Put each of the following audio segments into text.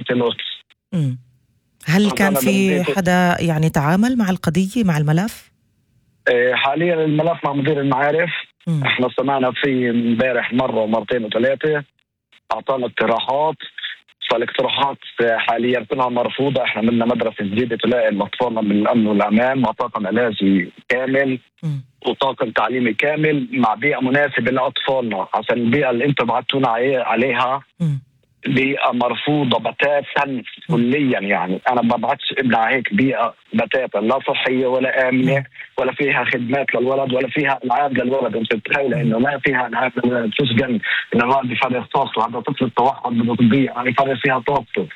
القدس. هل كان في حدا يعني تعامل مع القضية مع الملف؟ حاليا الملف مع مدير المعارف. احنا سمعنا فيه امبارح مرة ومرتين وثلاثة، اعطانا اقتراحات، فالاقتراحات حاليا كلها مرفوضة. احنا بدنا مدرسة جديدة تلاقي اطفالنا بالامن والامان مع طاقم علاجي كامل وطاقم تعليمي كامل مع بيئة مناسبة لاطفالنا، عشان البيئة اللي انتم بعتونا عليها بيئة مرفوضة بتاتا كليا. يعني أنا ما بعتش ابني على هيك بيئة بتاتا، لا صحية ولا آمنة ولا فيها خدمات للولد ولا فيها ألعاب للولد. أنت تتخيل إنه ما فيها ألعاب للولد، تسجن إنه الولد يفرغ طاقته. هذا طفل التوحد بده بيئة يفرغ فيها طاقته،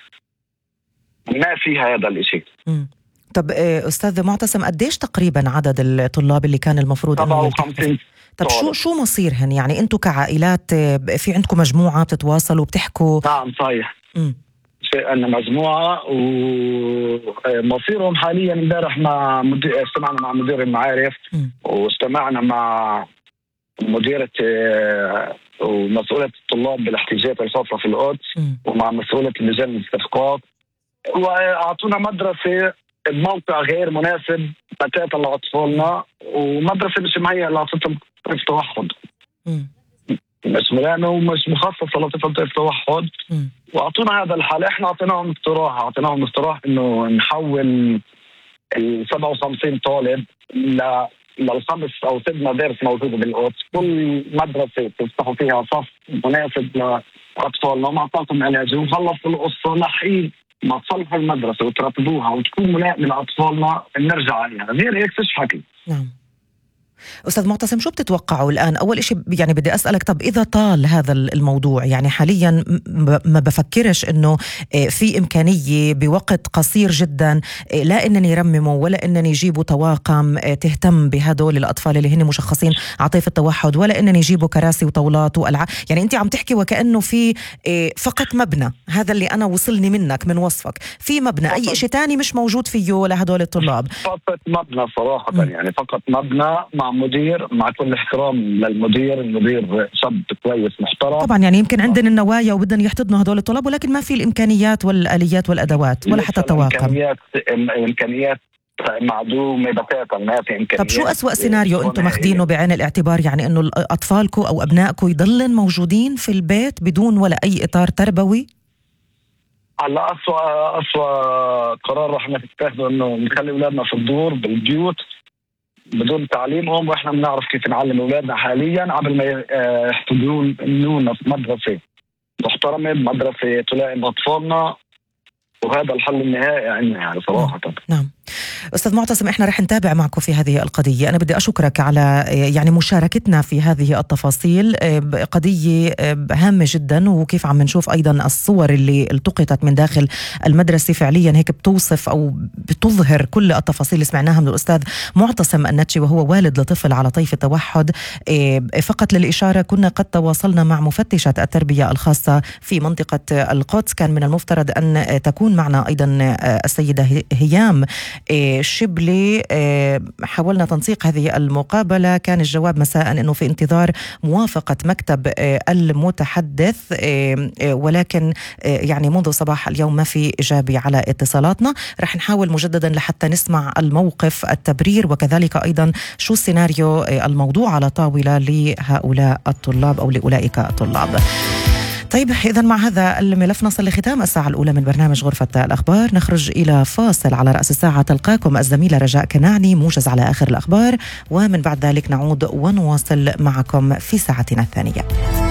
ما فيها هذا الشيء. طب أستاذ معتصم، قديش تقريبا عدد الطلاب اللي كان المفروض 57؟ طب شو مصيرهن؟ يعني انتم كعائلات في عندكم مجموعة بتتواصلوا وبتحكوا؟ نعم صحيح، عندنا مجموعة ومصيرهم حاليا. امبارح استمعنا مع مدير المعارف واستمعنا مع مديرة ومسؤولة الطلاب بالاحتياجات الخاصة في القدس ومع مسؤولة لجان الاستحقاق، وأعطونا مدرسة بموقع غير مناسب بتاتا لأطفالنا، ومدرسة مش مهيئة لطفل التوحد، مش ملائمة ومش مخصصة لطفل التوحد. وأعطونا هذا الحال. احنا أعطيناهم اقتراح إنه نحول 57 طالب للخمس أو 6 مدارس موجودة بالقدس، كل مدرسة تفتحوا فيها صف مناسب لأطفالنا ومع طاقم علاجي، وخلصوا القصة لحين ما تصلحوا المدرسة وترتبوها وتكون ملائمة لأطفالنا نرجع عليها. غير هيك فيش حكي. نعم. أستاذ معتصم، شو بتتوقعوا الآن؟ أول إشي يعني بدي أسألك، طب إذا طال هذا الموضوع، يعني حاليا ما بفكرش إنه في إمكانية بوقت قصير جدا لا إنني يرمموا ولا إنني يجيبوا طواقم تهتم بهدول الأطفال اللي هن مشخصين عطيف التوحد، ولا إنني يجيبوا كراسي وطاولات وألعاب. يعني أنت عم تحكي وكأنه في فقط مبنى، هذا اللي أنا وصلني منك من وصفك، في مبنى، أي إشي تاني مش موجود فيه لهدول الطلاب. فقط مبنى صراحة. يعني فقط مبنى مع مدير، مع كل احترام للمدير، المدير شاب كويس محترم طبعا. يعني يمكن عندنا النوايا وبدنا يحتضنوا هدول الطلاب، ولكن ما في الإمكانيات والآليات والأدوات ولا حتى الطواقم. إمكانيات معدومة بتاتا، ما في إمكانيات. طب شو أسوأ سيناريو أنتم ماخذينه بعين الاعتبار؟ يعني إنه أطفالكم أو أبنائكم يضلن موجودين في البيت بدون ولا أي إطار تربوي؟ هلا أسوأ قرار رح نتخذه إنه نخلي أولادنا في الدور بالبيوت بدون تعليمهم، واحنا بنعرف كيف نعلم اولادنا حاليا قبل ما يحتضنونا في مدرسه محترمه، مدرسه تلائم اطفالنا، وهذا الحل النهائي عندنا يعني صراحه. نعم. أستاذ معتصم، إحنا رح نتابع معكم في هذه القضية. أنا بدي أشكرك على يعني مشاركتنا في هذه التفاصيل، قضية هامة جدا، وكيف عم نشوف أيضا الصور اللي التقطت من داخل المدرسة فعليا هيك بتوصف أو بتظهر كل التفاصيل اللي سمعناها من الأستاذ معتصم النتشي، وهو والد لطفل على طيف التوحد. فقط للإشارة، كنا قد تواصلنا مع مفتشة التربية الخاصة في منطقة القدس، كان من المفترض أن تكون معنا أيضا السيدة هيام شبلي. حاولنا تنسيق هذه المقابلة، كان الجواب مساء أنه في انتظار موافقة مكتب المتحدث، ولكن يعني منذ صباح اليوم ما في إجابة على اتصالاتنا. رح نحاول مجددا لحتى نسمع الموقف، التبرير، وكذلك أيضا شو السيناريو الموضوع على طاولة لهؤلاء الطلاب أو لأولئك الطلاب. طيب، إذن مع هذا الملف نصل لختام الساعة الأولى من برنامج غرفة الأخبار. نخرج إلى فاصل. على رأس الساعة تلقاكم الزميلة رجاء كنعني موجز على آخر الأخبار، ومن بعد ذلك نعود ونواصل معكم في ساعتنا الثانية.